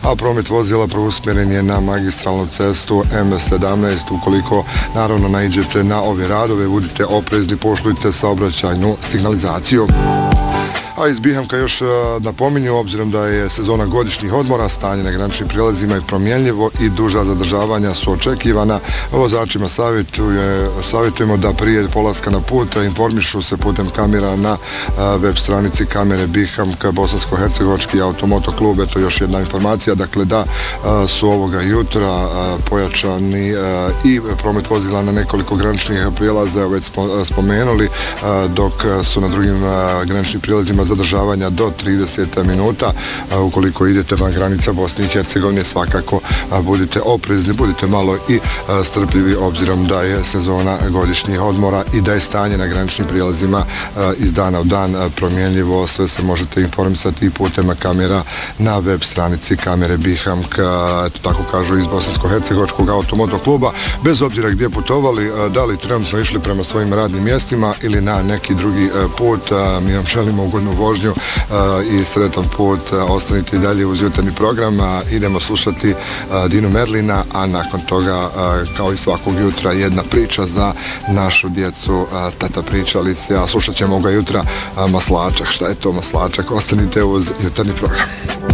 a promet vozila preusmjeren je na magistralnu cestu M17. Ukoliko naravno naiđete na ove radove, budite oprezni, poštujte saobraćajnu signalizaciju. A iz Bihamka još napominju, obzirom da je sezona godišnjih odmora, stanje na graničnim prijelazima je promjenljivo i duža zadržavanja su očekivana. Vozačima savjetujemo da prije polaska na put informišu se putem kamera na web stranici kamere Bihamka, Bosansko-hercegovački automoto klub. Eto još jedna informacija, dakle da su ovoga jutra pojačani i promet vozila na nekoliko graničnih prijelaza, već spomenuli, dok su na drugim graničnim prijelazima zadržavanja do 30 minuta. Ukoliko idete van granica Bosne i Hercegovine, svakako budite oprezni, budite malo i strpljivi, obzirom da je sezona godišnjih odmora i da je stanje na graničnim prijelazima iz dana u dan promjenljivo. Sve se možete informisati putem kamera na web stranici kamere Bihamka, tako kažu iz Bosansko-hercegovačkog automoto kluba. Bez obzira gdje putovali, da li trenutno išli prema svojim radnim mjestima ili na neki drugi put, mi vam želimo ugodnu vožnju i sretan put. Ostanite i dalje uz jutarnji program. Idemo slušati Dinu Merlina, a nakon toga, kao i svakog jutra, jedna priča za našu djecu. Tata pričali se, a slušat ćemo ovoga jutra maslačak. Šta je to maslačak? Ostanite uz jutarnji program.